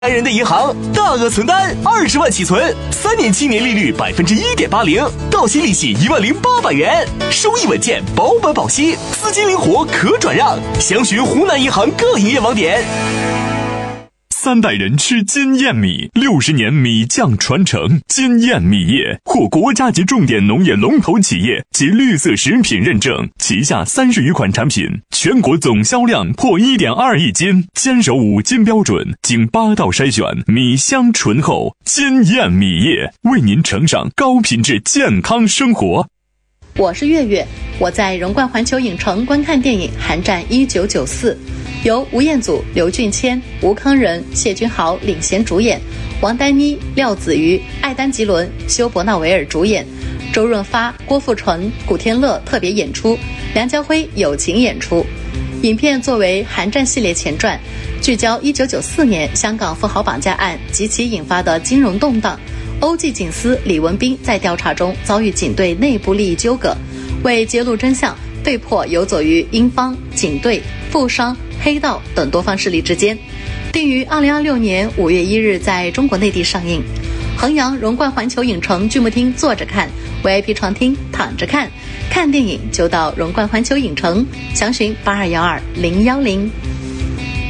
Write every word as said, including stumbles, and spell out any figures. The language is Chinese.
男人的银行大额存单二十万起存，三年期年利率百分之一点八零，到期利息一万零八百元，收益稳健，保本保息，资金灵活可转让。详询湖南银行各营业网点。 三代人吃金燕米，六十年米酱传承。金燕米业获国家级重点农业龙头企业及绿色食品认证，旗下三十余款产品，全国总销量破 一点二亿斤，坚守五金标准，经八道筛选，米香醇厚。金燕米业为您呈上高品质健康生活。 我是月月，我在荣冠环球影城观看电影《寒战一九九四》。由吴彦祖、刘俊谦、吴康仁、谢君豪领衔主演，王丹妮、廖子瑜、艾丹吉伦、休伯纳维尔主演，周润发、郭富城、古天乐特别演出，梁家辉友情演出。影片作为寒战系列前传，聚焦一九九四年香港富豪绑架案及其引发的金融动荡。欧记警司李文斌在调查中遭遇警队内部利益纠葛，为揭露真相，被迫游走于英方、警队、富商、黑道等多方势力之间，定于二零二六年五月一日在中国内地上映。衡阳荣冠环球影城剧目厅坐着看 ，V I P 床厅躺着看，看电影就到荣冠环球影城，详询八二幺二零幺零。